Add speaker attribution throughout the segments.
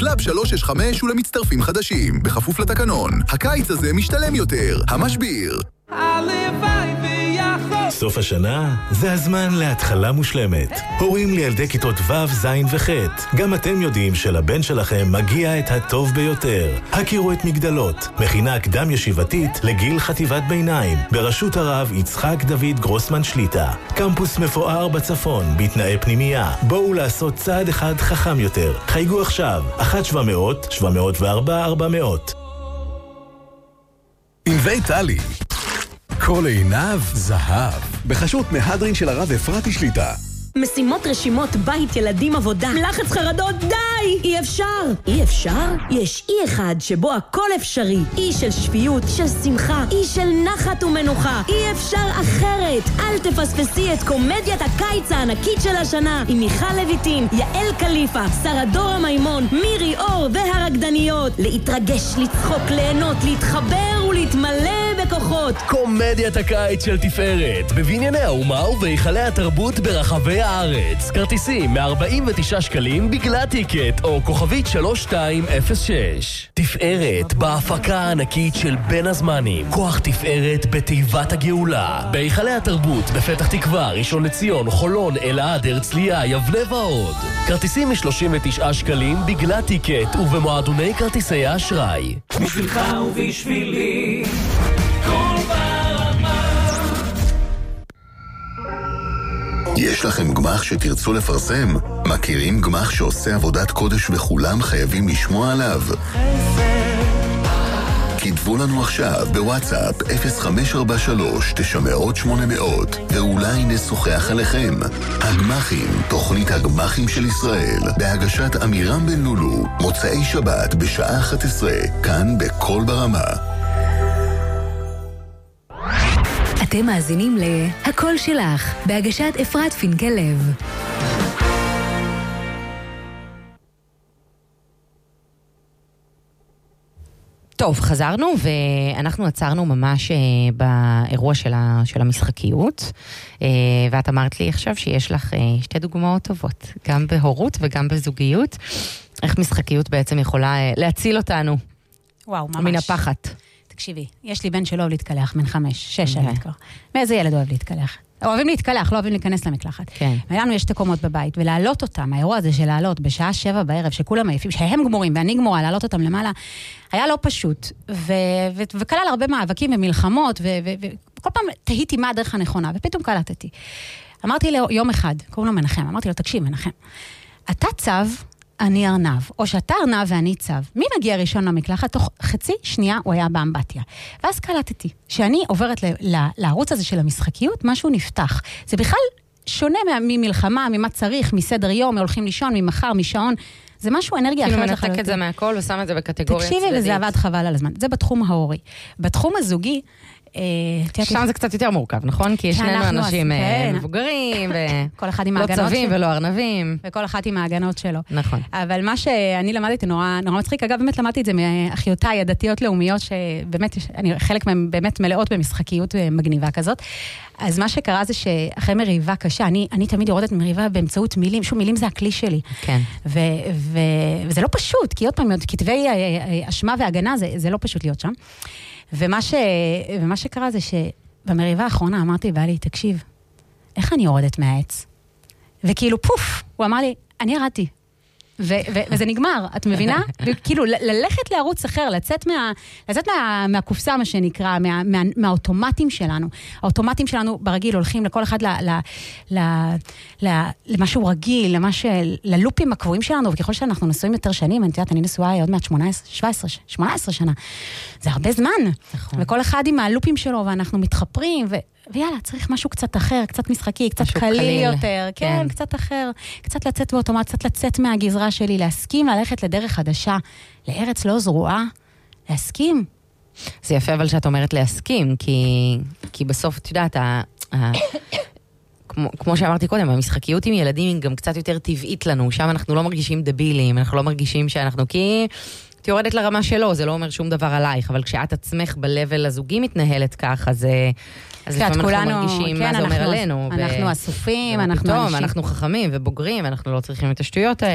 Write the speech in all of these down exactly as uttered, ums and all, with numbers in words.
Speaker 1: קלאב שלוש שש חמש ולמצטרפים חדשים, בכפוף לתקנון. הקיץ הזה משתלם יותר. המשביר.
Speaker 2: סוף השנה זה הזמן להתחלה מושלמת. הורים לילדי כיתות ו', ז' וח'. גם אתם יודעים שלבן שלכם מגיע את הטוב ביותר. הכירו את מגדלות, מכינה קדם ישיבתית לגיל חטיבת ביניים, בראשות הרב יצחק דוד גרוסמן שליטה. קמפוס מפואר בצפון, בתנאי פנימייה. בואו לעשות צעד אחד חכם יותר. חייגו עכשיו, אחת שבע מאות, שבע מאות וארבע, ארבע מאות.
Speaker 1: ענבי טלי. כל עיניו זהב. בחשות מהדרין של הרב אפרתי שליטה.
Speaker 3: משימות, רשימות, בית, ילדים, עבודה, לחץ, חרדות, די! אי אפשר! אי אפשר? יש אי אחד שבו הכל אפשרי. אי של שפיות, של שמחה, אי של נחת ומנוחה. אי אפשר אחרת. אל תפספסי את קומדיית הקיץ הענקית של השנה עם מיכל לויטין, יעל קליפה, שרה דורה מימון, מירי אור והרקדניות. להתרגש, לצחוק, ליהנות, להתחבר ולהתמלא בכוחות.
Speaker 4: קומדיית הקיץ של תפארת בבנייני האומה ובהיכלי התרבות ברחבי הארץ. כרטיסים מ-ארבעים ותשעה שקלים בגלל טיקט או כוכבית שלוש שתיים אפס שש. תפארת בהפקה הענקית של בין הזמנים. כוח תפארת בתיבת הגאולה. בהיכלי התרבות בפתח תקווה, ראשון לציון, חולון, אלעד, הרצליה, יבנה ועוד. כרטיסים מ-שלושים ותשעה שקלים בגלל טיקט ובמועדוני כרטיסי האשראי.
Speaker 5: בשבילך ובשבילי
Speaker 6: יש לכם גמח שתרצו לפרסם? מכירים גמח שעושה עבודת קודש וכולם חייבים לשמוע עליו? כתבו לנו עכשיו בוואטסאפ אפס חמש ארבע שלוש תשע מאות שמונה מאות ואולי נשוחח עליכם. הגמחים, תוכנית הגמחים של ישראל, בהגשת אמירם בן לולו, מוצאי שבת בשעה אחת עשרה, כאן בכל ברמה.
Speaker 7: אתם מאזינים ל"הכל שלך", בהגשת אפרת פינקל לב.
Speaker 8: טוב, חזרנו ואנחנו עצרנו ממש באירוע של, ה, של המשחקיות, ואת אמרת לי עכשיו שיש לך שתי דוגמאות טובות, גם בהורות וגם בזוגיות. איך משחקיות בעצם יכולה להציל אותנו?
Speaker 9: וואו, ממש.
Speaker 8: מן הפחת.
Speaker 9: תקשיבי, יש לי בן שלא אוהב להתקלח, בן חמש, שש שנים כבר. מאיזה ילד אוהב להתקלח? אוהבים להתקלח, לא אוהבים להיכנס למקלחת.
Speaker 8: כן.
Speaker 9: ולנו יש תקומות בבית, ולהעלות אותם, האירוע הזה של להעלות בשעה שבע בערב, שכולם עייפים, שהם גמורים ואני גמורה, להעלות אותם למעלה, היה לא פשוט, ו- ו- וכלל הרבה מאבקים ומלחמות, וכל פעם תהיתי מה הדרך הנכונה, ופתאום קלטתי. אמרתי לו יום אחד, קוראים לו מנחם, אמרתי לו, תקשיב מנחם, אתה צב, אני ארנב, או שאתה ארנב ואני צב. מי מגיע ראשון למקלחת? תוך חצי שנייה הוא היה באמבטיה. ואז קלטתי, שאני עוברת ל- ל- לערוץ הזה של המשחקיות, משהו נפתח. זה בכלל שונה ממלחמה, ממה צריך, מסדר יום, הולכים לישון, ממחר, משעון. זה משהו אנרגיה אחרת לחלוטין.
Speaker 8: כאילו מנתק את זה מהכל ושם את זה בקטגוריה צדדית.
Speaker 9: תקשיבי, וזה עבד חבל על הזמן. זה בתחום ההורי. בתחום הזוגי,
Speaker 8: שם זה קצת יותר מורכב, נכון? כי יש לנו אנשים מבוגרים, לא צבים ולא ארנבים.
Speaker 9: וכל אחת עם ההגנות שלו.
Speaker 8: נכון.
Speaker 9: אבל מה שאני למדתי נורא מצחיק, אגב, באמת למדתי את זה מאחיותיי, הדתיות לאומיות, שבאמת, חלק מהן באמת מלאות במשחקיות מגניבה כזאת. אז מה שקרה זה שאחרי מריבה קשה, אני תמיד יורדת מריבה באמצעות מילים, שוב, מילים זה הכלי שלי.
Speaker 8: כן.
Speaker 9: וזה לא פשוט, כי עוד פעם, כתבי אשמה והגנה, זה לא פשוט להיות שם. ומה, ש... ומה שקרה זה שבמריבה האחרונה אמרתי לבעלי, תקשיב, איך אני יורדת מהעץ? וכאילו פוף, הוא אמר לי, אני ירדתי. ו- ו- וזה נגמר, את מבינה? וכאילו, ללכת לערוץ אחר, לצאת, מה, לצאת מה, מהקופסה, מה שנקרא, מה, מה, מהאוטומטים שלנו. האוטומטים שלנו ברגיל הולכים לכל אחד ל, ל, ל, ל, למשהו רגיל, למש, ללופים הקבועים שלנו, וככל שאנחנו נשואים יותר שנים, אני יודעת, אני נשואה עוד מעט שמונה עשרה, שבע עשרה, שמונה עשרה שנה. זה הרבה זמן. נכון. וכל אחד עם הלופים שלו, ואנחנו מתחפרים, ו... ויאללה, צריך משהו קצת אחר, קצת משחקי, קצת קליל, קליל יותר, כן, כן, קצת אחר, קצת לצאת באוטומט, קצת לצאת מהגזרה שלי, להסכים ללכת לדרך חדשה, לארץ לא זרועה, להסכים.
Speaker 8: זה יפה אבל שאת אומרת להסכים, כי, כי בסוף, את יודעת, ה, ה, כמו, כמו שאמרתי קודם, המשחקיות עם ילדים היא גם קצת יותר טבעית לנו, שם אנחנו לא מרגישים דבילים, אנחנו לא מרגישים שאנחנו, כי... את יורדת לרמה שלו, זה לא אומר שום דבר עלייך, אבל כשאת עצמך בלבל הזוגי מתנהלת כך, אז, אז לפעמים אנחנו מרגישים מה זה אומר עלינו.
Speaker 9: אנחנו אסופים, אנחנו
Speaker 8: אנשים. אנחנו חכמים ובוגרים, אנחנו לא צריכים את השטויות האלה.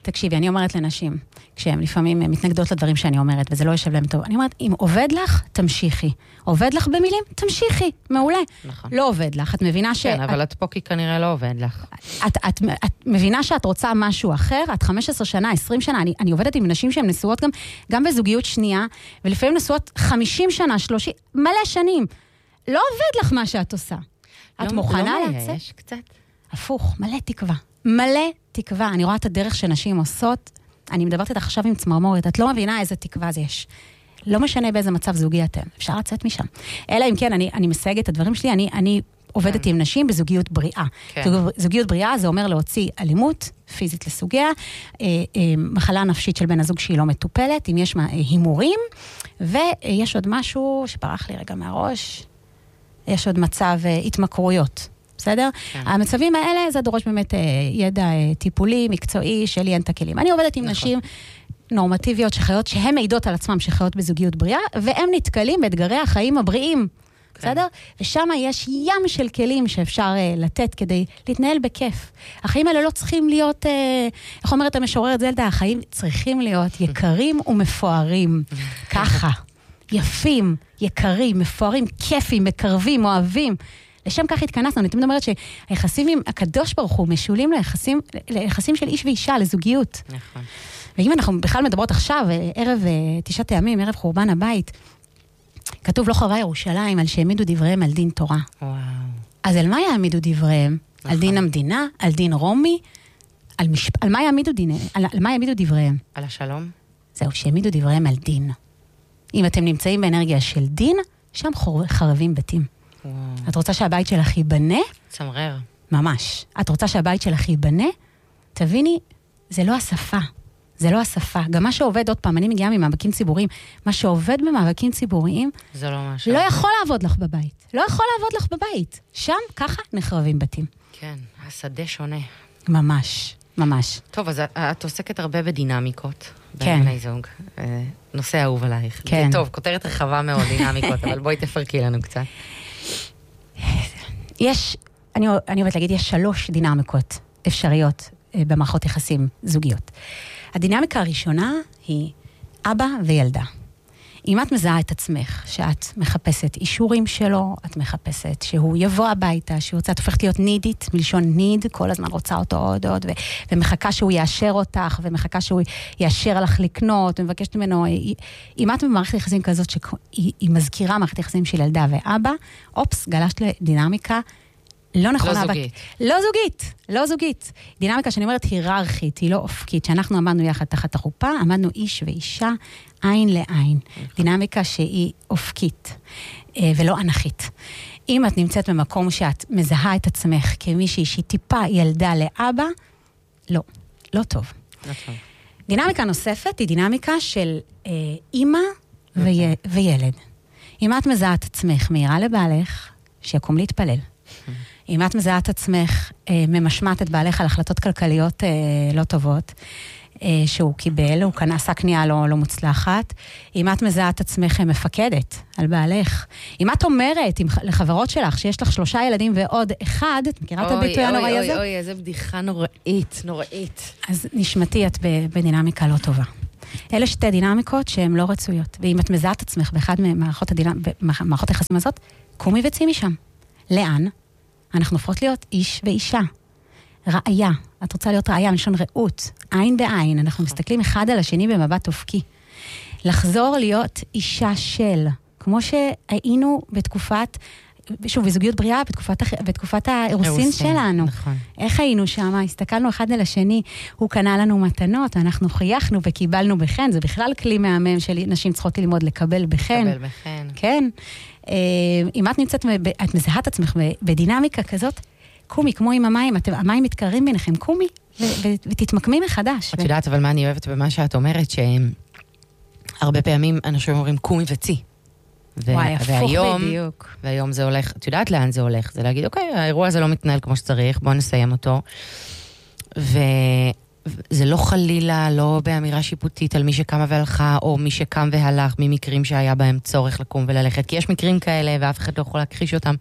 Speaker 9: תקשיבי, אני אומרת לנשים, כשהן לפעמים מתנגדות לדברים שאני אומרת, וזה לא יושב להם טוב, אני אומרת, אם עובד לך, תמשיכי. עובד לך במילים, תמשיכי, מעולה.
Speaker 8: נכון.
Speaker 9: לא עובד לך, את מבינה ש...
Speaker 8: כן, אבל את פה כי כנראה לא עובד לך.
Speaker 9: את, את, את מבינה שאת רוצה משהו אחר, את חמש עשרה שנה, עשרים שנה, אני, אני עובדת עם נשים שהן נשואות גם, גם בזוגיות שנייה, ולפעמים נשואות חמישים שנה, שלושים, מלא שנים. לא עובד לך מה שאת עושה. את
Speaker 8: לא,
Speaker 9: מוכנה
Speaker 8: לא
Speaker 9: לצאת?
Speaker 8: מייאש קצת.
Speaker 9: הפוך, מלא תקווה. מלא תקווה. אני רואה את הדרך שנשים עושות, אני מדברת איתך עכשיו עם צמרמורת, את לא מבינה איזה תקווה זה יש. לא משנה באיזה מצב זוגי אתם, אפשר לצאת משם. אלא אם כן, אני, אני מסייגת את הדברים שלי, אני, אני עובדת כן. עם נשים בזוגיות בריאה. כן. זוגיות בריאה זה אומר להוציא אלימות פיזית לסוגיה, אה, אה, מחלה נפשית של בן הזוג שהיא לא מטופלת, אם יש הימורים, ויש עוד משהו שברח לי רגע מהראש, יש עוד מצב אה, התמכרויות. בסדר? כן. המצבים האלה, זה דורש באמת אה, ידע אה, טיפולי, מקצועי, שלי אין את הכלים. אני עובדת עם נכון. נשים נורמטיביות שחיות, שהן מעידות על עצמם שחיות בזוגיות בריאה, והם נתקלים באתגרי החיים הבריאים. כן. בסדר? ושם יש ים של כלים שאפשר אה, לתת כדי להתנהל בכיף. החיים האלה לא צריכים להיות, אה, איך אומרת המשוררת זלדה, החיים צריכים להיות יקרים ומפוארים. ככה. יפים, יקרים, מפוארים, כיפים, מקרבים, אוהבים. לשם כך התכנסנו, אני תמיד אומרת שהיחסים עם הקדוש ברוך הוא משולים ליחסים, ליחסים של איש ואישה, לזוגיות. נכון. ואם אנחנו בכלל מדברות עכשיו, ערב תשעת הימים, ערב חורבן הבית, כתוב לא חרבה ירושלים על שהעמידו דבריהם על דין תורה. וואו. אז על מה יעמידו דבריהם? נכון. על דין המדינה? על דין רומי? על, משפ... על מה יעמידו דין... על... על מה יעמידו דבריהם?
Speaker 8: על השלום?
Speaker 9: זהו, שהעמידו דבריהם על דין. אם אתם נמצאים באנרגיה של דין, שם חור... חרבים בתים. וואו. את רוצה שהבית שלך ייבנה?
Speaker 8: צמרר.
Speaker 9: ממש. את רוצה שהבית שלך ייבנה? תביני, זה לא השפה. זה לא השפה. גם מה שעובד, עוד פעם, אני מגיעה ממאבקים ציבוריים, מה שעובד במאבקים ציבוריים,
Speaker 8: זה לא משהו.
Speaker 9: לא יכול לעבוד לך בבית. לא יכול לעבוד לך בבית. שם, ככה, נחרבים בתים.
Speaker 8: כן, השדה שונה.
Speaker 9: ממש, ממש.
Speaker 8: טוב, אז את עוסקת הרבה בדינמיקות.
Speaker 9: כן.
Speaker 8: בני זוג. נושא אהוב עלייך. כן. טוב, כותרת רחבה מאוד, דינמיקות, אבל בואי תפרקי לנו קצת.
Speaker 9: יש, אני, אני אומרת להגיד, יש שלוש דינמיקות אפשריות במערכות יחסים זוגיות. הדינמיקה הראשונה היא אבא וילדה. אם את מזהה את עצמך, שאת מחפשת אישורים שלו, את מחפשת שהוא יבוא הביתה, שהוא רוצה, את הופכת להיות נידית, מלשון ניד, כל הזמן רוצה אותו עוד עוד, ו- ומחכה שהוא יאשר אותך, ומחכה שהוא יאשר לך לקנות, ומבקשת ממנו, אם את במערכת יחסים כזאת, שהיא מזכירה מערכת יחסים של ילדה ואבא, אופס, גלשת לדינמיקה, לא נכונה.
Speaker 8: לא זוגית.
Speaker 9: לא זוגית, לא זוגית. דינמיקה שאני אומרת היררכית, היא לא אופקית, שאנחנו עמדנו יחד תחת החופה, עמדנו איש ואישה, עין לעין. דינמיקה שהיא אופקית, ולא אנכית. אם את נמצאת במקום שאת מזהה את עצמך כמישהי שהיא טיפה ילדה לאבא, לא, לא טוב.
Speaker 8: לא טוב.
Speaker 9: דינמיקה נוספת היא דינמיקה של אה, אימא ויה, וילד. אם את מזהה את עצמך מהירה לבעלך, שיקום להתפלל. אם את מזהה את עצמך, אה, ממשמעת את בעלך על החלטות כלכליות אה, לא טובות, אה, שהוא קיבל, הוא כאן עשה קנייה לא, לא מוצלחת, אם את מזהה את עצמך מפקדת על בעלך, אם את אומרת עם, לחברות שלך שיש לך שלושה ילדים ועוד אחד, את מכירה את הביטוי הנוראי הזה?
Speaker 8: אוי, אוי, איזה בדיחה נוראית, נוראית.
Speaker 9: אז נשמתי את בדינמיקה לא טובה. אלה שתי דינמיקות שהן לא רצויות, ואם את מזהה את עצמך באחד ממערכות המערכות היחסים הזאת, קומי וצאי משם. לאן? אנחנו הופכות להיות איש ואישה. ראיה. את רוצה להיות ראיה, מלשון ראות. עין בעין. אנחנו מסתכלים אחד על השני במבט אופקי. לחזור להיות אישה של, כמו שהיינו בתקופת, שוב, בזוגיות בריאה, בתקופת, בתקופת האירוסין שלנו. נכון. איך היינו שם? הסתכלנו אחד על השני, הוא קנה לנו מתנות, אנחנו חייכנו וקיבלנו בחן. זה בכלל כלי מהמם של נשים צריכות ללמוד לקבל בחן.
Speaker 8: לקבל בחן.
Speaker 9: כן. אם את נמצאת, את מזהה את עצמך בדינמיקה כזאת, קומי, כמו עם המים, המים מתקררים ביניכם, קומי, ותתמקמי מחדש.
Speaker 8: את יודעת, אבל מה אני אוהבת במה שאת אומרת, שהרבה פעמים אנשים אומרים, קומי וצי.
Speaker 9: וואי, הפוך בדיוק.
Speaker 8: והיום זה הולך, את יודעת לאן זה הולך? זה להגיד, אוקיי, האירוע הזה לא מתנהל כמו שצריך, בואו נסיים אותו. וזה לא חלילה, לא באמירה שיפוטית על מי שקמה והלכה, או מי שקם והלך, ממקרים שהיה בהם צורך לקום וללכת, כי יש מקרים כאלה, ואף אחד לא יכול להכחיש אותם.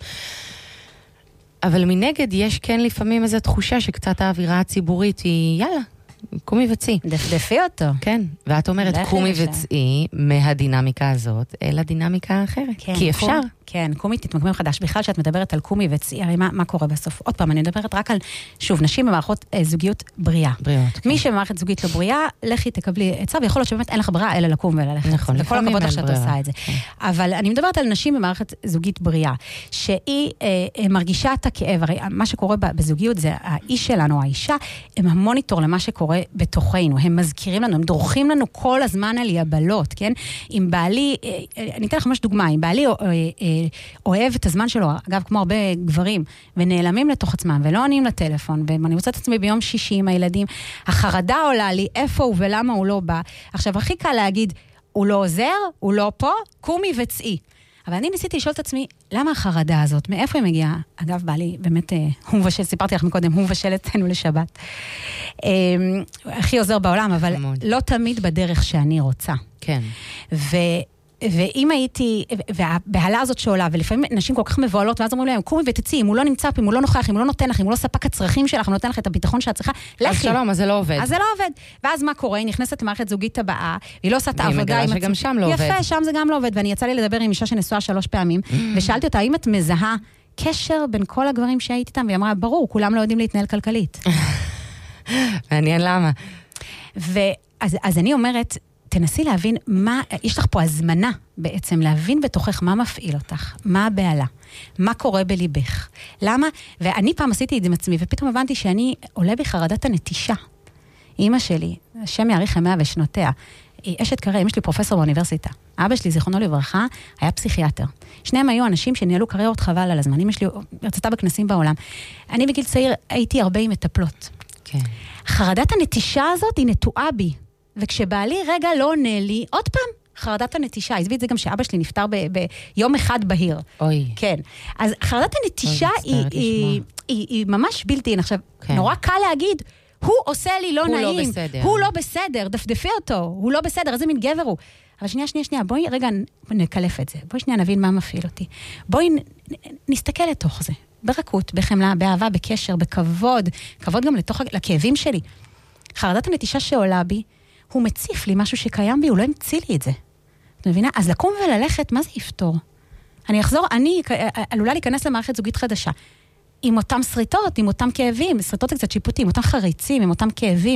Speaker 8: אבל מנגד, יש כן לפעמים איזו תחושה שקצת האווירה הציבורית היא, יאללה, קומי וצאי.
Speaker 9: דפדפי אותו.
Speaker 8: כן, ואת אומרת, קומי וצאי מהדינמיקה הזאת, אל הדינמיקה האחרת.
Speaker 9: כן,
Speaker 8: כי אפשר.
Speaker 9: כן, קומי תתמקמם חדש. בכלל שאת מדברת על קומי וצאי, הרי מה, מה קורה בסוף? עוד פעם, אני מדברת רק על, שוב, נשים במערכות אה, זוגיות בריאה.
Speaker 8: בריאות, כן.
Speaker 9: מי שמערכת זוגית לא בריאה, לכי תקבלי עצה, ויכול להיות שבאמת אין לך בריאה, אלא לקום וללכת.
Speaker 8: נכון,
Speaker 9: וכל הכבוד לך שאת עושה את זה.
Speaker 8: כן.
Speaker 9: אבל אני מדברת על נשים במערכת זוגית בריאה, שהיא אה, אה, מרגישה את הכאב, הרי מה שקורה בזוגיות זה האיש שלנו, האישה, הם המוניטור למה שקורה בתוכנו, הם מזכירים לנו, הם דורכים לנו כל הזמן על יבלות, כן? אם בעלי, אה, אני אתן לך ממש דוגמה, אם בעלי אה, אה, אוהב את הזמן שלו, אגב, כמו הרבה גברים, ונעלמים לתוך עצמם, ולא עונים לטלפון, ואני רוצה את עצמי ביום שישי עם הילדים, החרדה עולה לי, איפה הוא ולמה הוא לא בא. עכשיו, הכי קל להגיד, הוא לא עוזר, הוא לא פה, קומי וצאי. אבל אני ניסיתי לשאול את עצמי, למה החרדה הזאת? מאיפה היא מגיעה? אגב, בעלי, באמת, הוא מבשל, סיפרתי לך מקודם, הוא מבשל אצלנו לשבת. הכי עוזר בעולם, אבל לא תמיד בדרך שאני רוצה.
Speaker 8: כן.
Speaker 9: ו... ואם הייתי, והבהלה הזאת שעולה, ולפעמים נשים כל כך מבועלות, ואז אומרים להם, קומי ותצאי, אם הוא לא נמצא, אם הוא לא נוכח, אם הוא לא נותן לך, אם הוא לא ספק הצרכים שלך, הוא נותן לך את הביטחון שאת צריכה, לכי.
Speaker 8: אז שלום, אז זה לא עובד.
Speaker 9: אז זה לא עובד. ואז מה קורה? היא נכנסת למערכת זוגית הבאה, היא לא עושה את העבודה.
Speaker 8: והיא מגלה שגם שם לא עובד.
Speaker 9: יפה, שם זה גם לא עובד, ואני יצא לי לדבר עם אישה שנשואה שלוש פעמים, ושאלתי אותה, האם את מזהה קשר בין כל הגברים שהייתי איתם, והיא אמרה, ברור, כולם לא יודעים להתנהל כלכלית.
Speaker 8: מעניין למה.
Speaker 9: ואז, אז אני אומרת, תנסי להבין מה, יש לך פה הזמנה בעצם, להבין בתוכך מה מפעיל אותך, מה הבעלה, מה קורה בליבך, למה, ואני פעם עשיתי את זה עם עצמי, ופתאום הבנתי שאני עולה בחרדת הנטישה. אמא שלי, השם יאריך ימיה ושנותיה, היא אשת קריירה, אמא שלי פרופסור באוניברסיטה, אבא שלי, זיכרונו לברכה, היה פסיכיאטר. שניהם היו אנשים שניהלו קריירות חבל על הזמן, אמא שלי הרצתה בכנסים בעולם. אני בגיל צעיר הייתי הרבה עם מטפלות.
Speaker 8: כן.
Speaker 9: חרדת הנטישה הזאת היא נטועה בי. וכשבעלי רגע לא עונה לי, עוד פעם, חרדת הנטישה. עזבי את זה גם שאבא שלי נפטר ב- ביום אחד בהיר.
Speaker 8: אוי.
Speaker 9: כן. אז חרדת הנטישה היא, היא, היא, היא ממש בלתי אין. עכשיו, כן. נורא קל להגיד, הוא עושה לי לא
Speaker 8: הוא
Speaker 9: נעים.
Speaker 8: הוא לא בסדר.
Speaker 9: הוא לא בסדר, דפדפי אותו. הוא לא בסדר, איזה מין גבר הוא. אבל שנייה, שנייה, שנייה, בואי רגע נקלף את זה. בואי שנייה נבין מה מפעיל אותי. בואי נסתכל לתוך זה. ברכות, בחמלה, באהבה, בקשר, בכבוד. כבוד גם לתוך, לכאבים שלי. חרדת הנטישה שעולה בי, הוא מציף לי משהו שקיים בי, הוא לא המציא לי את זה. את מבינה? אז לקום וללכת, מה זה יפתור? אני אחזור, אני עלולה להיכנס למערכת זוגית חדשה, עם אותם שריטות, עם אותם כאבים, שריטות קצת שיפוטים, עם אותם חריצים, עם אותם כאבים.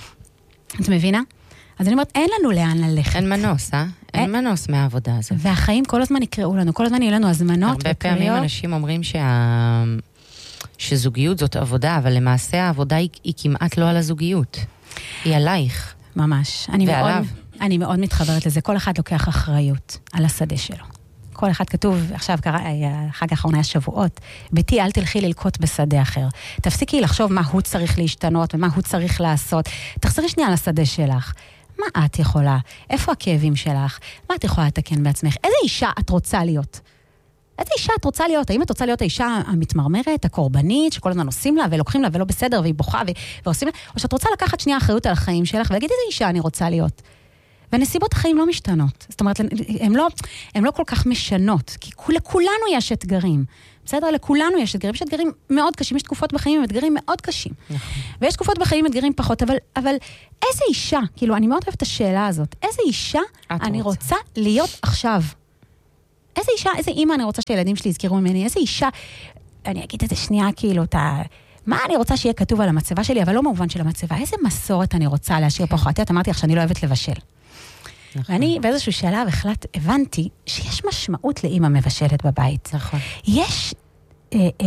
Speaker 9: את מבינה? אז אני אומרת, אין לנו לאן ללכת.
Speaker 8: אין מנוס, אה? אין מנוס מהעבודה הזאת.
Speaker 9: והחיים כל הזמן יקראו לנו, כל הזמן יהיו לנו הזמנות.
Speaker 8: הרבה פעמים אנשים אומרים שה... שזוגיות זאת עבודה, אבל למעשה העבודה היא, היא כמעט לא על הזוגיות. היא עלייך.
Speaker 9: ממש. אני מאוד, אני מאוד מתחברת לזה. כל אחד לוקח אחריות על השדה שלו. כל אחד כתוב, עכשיו קרא, החג האחרון היה שבועות, ביתי אל תלכי ללקוט בשדה אחר. תפסיקי לחשוב מה הוא צריך להשתנות ומה הוא צריך לעשות. תחזרי שנייה על השדה שלך. מה את יכולה? איפה הכאבים שלך? מה את יכולה לתקן בעצמך? איזה אישה את רוצה להיות? איזה אישה את רוצה להיות? האם את רוצה להיות האישה המתמרמרת, הקורבנית, שכל הזמן עושים לה ולוקחים לה ולא בסדר והיא בוכה ו... ועושים לה? או שאת רוצה לקחת שנייה אחריות על החיים שלך ולהגיד איזה אישה אני רוצה להיות? ונסיבות החיים לא משתנות. זאת אומרת, הן לא, הן לא כל כך משנות, כי לכולנו יש אתגרים. בסדר? לכולנו יש אתגרים. יש אתגרים מאוד קשים, יש תקופות בחיים עם אתגרים מאוד קשים. ויש תקופות בחיים עם אתגרים פחות, אבל, אבל איזה אישה, כאילו, אני מאוד אוהבת את השאלה הזאת, איזה אישה אני רוצה להיות עכשיו? איזה אישה, איזה אימא אני רוצה שהילדים שלי יזכרו ממני? איזה אישה, אני אגיד את זה שנייה, כאילו, אתה... מה אני רוצה שיהיה כתוב על המצבה שלי, אבל לא במובן של המצבה. איזה מסורת אני רוצה להשאיר פה אחת? את אמרתי לך שאני לא אוהבת לבשל. ואני באיזשהו שלב החלט, הבנתי שיש משמעות לאמא מבשלת בבית.
Speaker 8: נכון.
Speaker 9: יש אה, אה,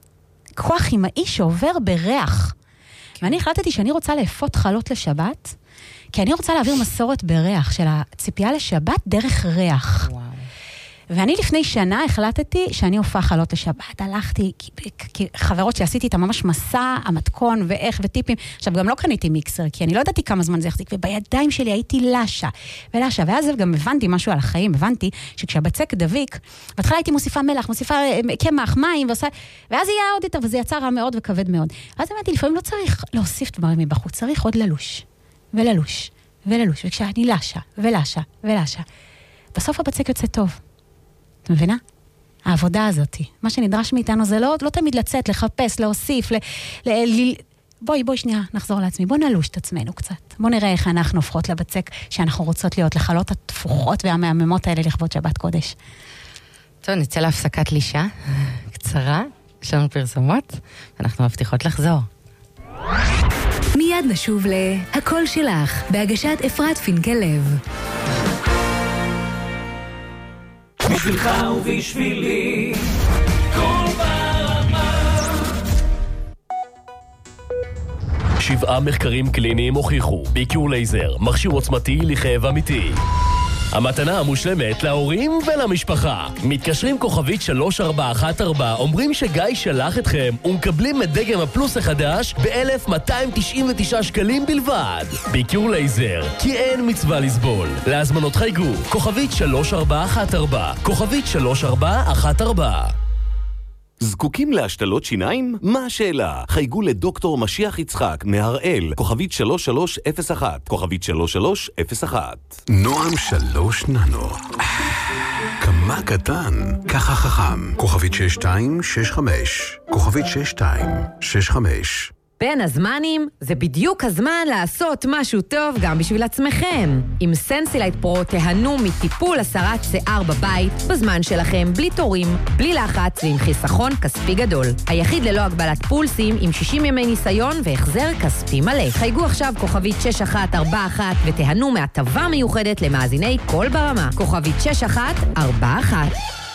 Speaker 9: כוח אמאי שעובר בריח. ואני החלטתי שאני רוצה לאפות חלות לשבת, כי אני רוצה להעביר מסורת בריח של הציפייה לשבת דרך ריח.
Speaker 8: וואו.
Speaker 9: ואני לפני שנה החלטתי שאני הופך חלות לשבת. הלכתי, כי, כי חברות שעשיתי איתה ממש מסע, המתכון ואיך וטיפים. עכשיו, גם לא קניתי מיקסר, כי אני לא ידעתי כמה זמן זה יחזיק, ובידיים שלי הייתי לשה ולשה. ואז גם הבנתי משהו על החיים, הבנתי שכשהבצק דביק, בהתחלה הייתי מוסיפה מלח, מוסיפה קמח, מים, ועושה, ואז יהיה עוד יותר, וזה יצא רע מאוד וכבד מאוד. אז הבנתי, לפעמים לא צריך להוסיף דברים מבחוץ, צריך עוד ללוש, וללוש, וללוש. וכשאני לשה, ולשה, ולשה, בסוף הבצק יוצא טוב. את מבינה? העבודה הזאת, מה שנדרש מאיתנו זה לא, לא תמיד לצאת, לחפש, להוסיף, ל, ל, ל, בואי, בואי שנייה, נחזור לעצמי, בוא נלוש את עצמנו קצת. בוא נראה איך אנחנו הופכות לבצק שאנחנו רוצות להיות, לחלות התפוחות והמהממות האלה לכבוד שבת קודש.
Speaker 8: טוב, נצא להפסקת לישה קצרה, יש לנו פרסומות, ואנחנו מבטיחות לחזור.
Speaker 7: מיד נשוב להקול שלך, בהגשת אפרת פינקל לב.
Speaker 5: בשבילך ובשבילי כל ברמה.
Speaker 4: שבעה מחקרים קליניים הוכיחו ביקיור לייזר, מכשיר עוצמתי לכאב אמיתי. המתנה המושלמת להורים ולמשפחה. מתקשרים כוכבית שלוש ארבע אחת ארבע, אומרים שגיא שלח אתכם ומקבלים את דגם הפלוס החדש ב-אלף מאתיים תשעים ותשעה שקלים בלבד. ביקיור לייזר, כי אין מצווה לסבול. להזמנות חייגו, כוכבית שלוש ארבע אחת ארבע, כוכבית שלוש ארבע אחת ארבע.
Speaker 10: זקוקים להשתלות שיניים? מה השאלה? חייגו לדוקטור משיח יצחק מהראל, כוכבית שלוש שלוש אפס אחת, כוכבית שלוש שלוש אפס אחת.
Speaker 1: נועם שלוש ננו. כמה קטן, ככה חכם. כוכבית שש שתיים שש חמש, כוכבית שש שתיים שש חמש.
Speaker 11: בין הזמנים, זה בדיוק הזמן לעשות משהו טוב גם בשביל עצמכם. עם סנסילייט פרו תהנו מטיפול הסרת שיער בבית, בזמן שלכם, בלי תורים, בלי לחץ ועם חיסכון כספי גדול. היחיד ללא הגבלת פולסים, עם שישים ימי ניסיון והחזר כספי מלא. חייגו עכשיו כוכבית שש אחת ארבע אחת ותהנו מהטבה מיוחדת למאזיני כל ברמה. כוכבית שש אחת ארבע אחת.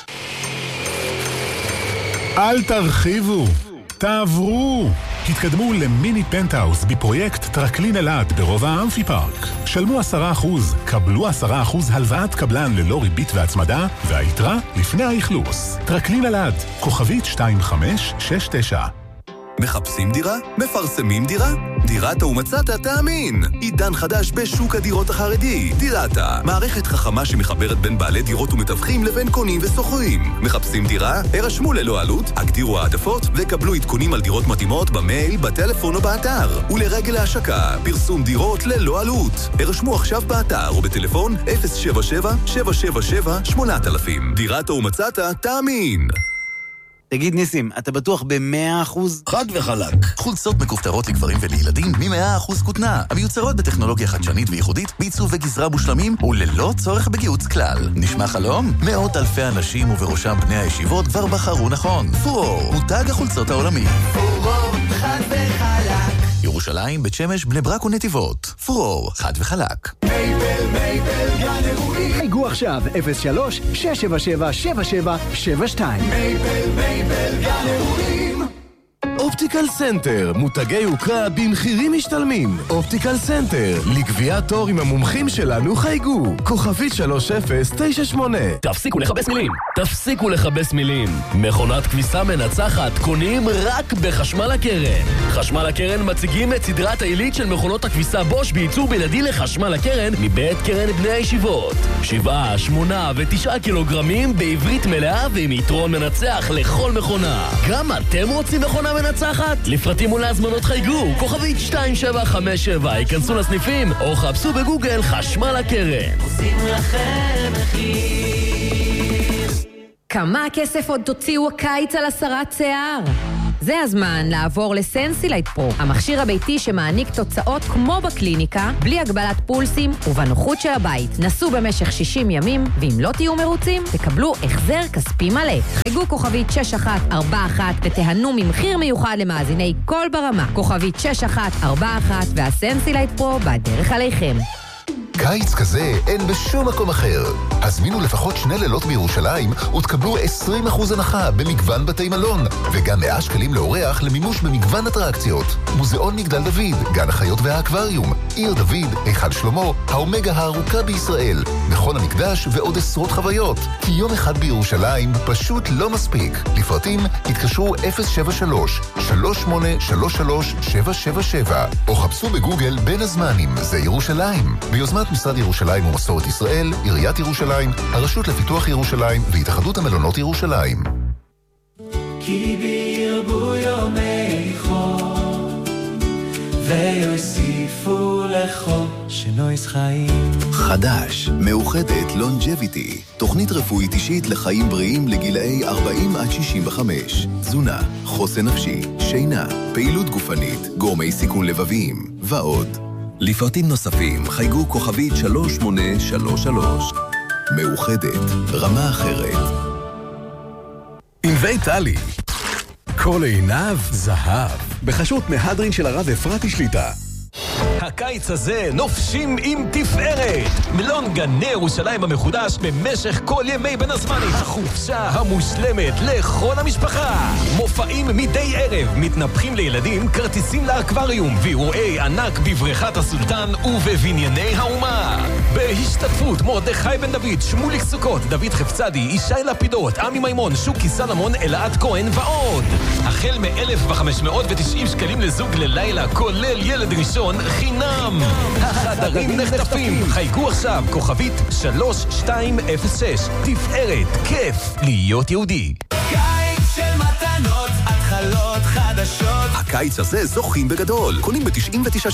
Speaker 12: אל תרחיבו, תעברו. התקדמו למיני פנטהאוס בפרויקט טרקלין אלעד ברובע האמפי פארק. שלמו עשרה אחוז, קבלו עשרה אחוז הלוואת קבלן ללא ריבית והצמדה, והיתרה לפני האכלוס. טרקלין אלעד, כוכבית שתיים חמש שש תשע.
Speaker 13: מחפשים דירה? מפרסמים דירה? דירתה ומצאת תאמין. עידן חדש בשוק הדירות החרדי. דירתה, מערכת חכמה שמחברת בין בעלי דירות ומתווכים לבין קונים וסוחרים. מחפשים דירה? הרשמו ללא עלות, הגדירו העדפות וקבלו עדכונים על דירות מתאימות במייל, בטלפון או באתר. ולרגל ההשקה, פרסום דירות ללא עלות. הרשמו עכשיו באתר או בטלפון אפס שבע שבע שבע שבע שבע שמונה אלף. דירתה ומצאת תאמין.
Speaker 14: תגיד ניסים, אתה בטוח ב-מאה אחוז?
Speaker 15: חד וחלק. חולצות מכופתרות לגברים ולילדים מ-מאה אחוז כותנה. המיוצרות בטכנולוגיה חדשנית וייחודית, בעיצוב וגזרה מושלמים וללא צורך בגיוץ כלל. נשמע חלום? מאות אלפי אנשים ובראשם בני הישיבות כבר בחרו נכון. פורור, מותג החולצות העולמי.
Speaker 5: פורור, חד וחלק.
Speaker 15: ירושלים, בית שמש, בני ברק ונתיבות. פורור, חד וחלק.
Speaker 5: מייבל, מייבל, גן אירועים.
Speaker 16: חייגו עכשיו אפס שלוש שש שבע שבע שבע שבע שבע שתיים.
Speaker 5: מייבל, מייבל, גן אירועים.
Speaker 17: אופטיקל סנטר, מותגי יוקרה במחירים משתלמים. אופטיקל סנטר, לקביעת תור עם המומחים שלנו חייגו. כוכבית שלוש אפס תשע שמונה.
Speaker 4: תפסיקו לחבש מילים, תפסיקו לחבש מילים. מכונת כביסה מנצחת קונים רק בחשמל הקרן. חשמל הקרן מציגים את סדרת העילית של מכונות הכביסה בוש בייצור בלעדי לחשמל הקרן מבית קרן בני הישיבות. שבעה, שמונה ותשעה קילוגרמים בעברית מלאה ועם יתרון מנצח לכל מכונה. גם אתם רוצים מכונה מנצחת? לפרטים ולהזמנות חייגו, כוכבית שתיים שבע חמש שבע, ייכנסו לסניפים או חפשו בגוגל חשמל הקרן.
Speaker 5: עושים לכם מחיר.
Speaker 11: כמה כסף עוד תוציאו הקיץ על הסרת שיער? זה הזמן לעבור לסנסילייט פרו, המכשיר הביתי שמעניק תוצאות כמו בקליניקה, בלי הגבלת פולסים ובנוחות של הבית. נסו במשך שישים ימים, ואם לא תהיו מרוצים, תקבלו החזר כספי מלא. חייגו כוכבית שש אחת ארבע אחת ותהנו ממחיר מיוחד למאזיני כל ברמה. כוכבית שש אחת ארבע אחת והסנסילייט פרו בדרך עליכם.
Speaker 6: קיץ כזה אין בשום מקום אחר. הזמינו לפחות שני לילות בירושלים ותקבלו עשרים אחוז הנחה במגוון בתי מלון, וגם מאה שקלים לאורח למימוש במגוון אטרקציות. מוזיאון מגדל דוד, גן החיות והאקווריום, עיר דוד, היכל שלמה, האומגה הארוכה בישראל, מכון המקדש ועוד עשרות חוויות. כי יום אחד בירושלים פשוט לא מספיק. לפרטים התקשרו אפס שבע שלוש שלוש שמונה שלוש שלוש שבע שבע שבע או חפשו בגוגל בין הזמנים. זה ירושלים. ביוזמת משרד ירושלים ומסורת ישראל, עיריית ירושלים, הרשות לפיתוח ירושלים והתאחדות המלונות ירושלים.
Speaker 5: כי בירבו יומי חול ויוסיפו לכו שנויס חיים.
Speaker 6: חדש, מאוחדת לונג'ביטי, תוכנית רפואית אישית לחיים בריאים לגילאי ארבעים עד שישים וחמש. תזונה, חוסן נפשי, שינה, פעילות גופנית, גורמי סיכון לבביים ועוד. לפרטים נוספים חייגו כוכבית שלוש שמונה שלוש שלוש. מאוחדת, רמה אחרת.
Speaker 1: ענבי טלי, כל עיניו זהב, בחשות מהדרין של הרב אפרתי שליטה.
Speaker 18: הקיץ הזה נופשים עם תפארת. מלון גני ירושלים המחודש במשך כל ימי בין הזמנים. החופשה המושלמת לכל המשפחה. מופעים מדי ערב, מתנפחים לילדים, כרטיסים לאקווריום, ואירועי ענק בבריכת הסולטן ובבנייני האומה. בהשתתפות מרדכי בן דוד, שמוליק סוכות, דוד חפצדי, ישי לפידות, עמי מימון, שוקי סלמון, אלעד כהן ועוד. החל מ-אלף וחמש מאות ותשעים שקלים לזוג ללילה, כולל ילד ראשון חינם. החדרים נחטפים. חייגו עכשיו כוכבית שלוש שתיים אפס שש. תפארת, כיף להיות יהודי.
Speaker 5: קיץ של מתנות, התחלות חדשות.
Speaker 13: הקיץ הזה זוכים בגדול. קונים ב-תשעים ותשעה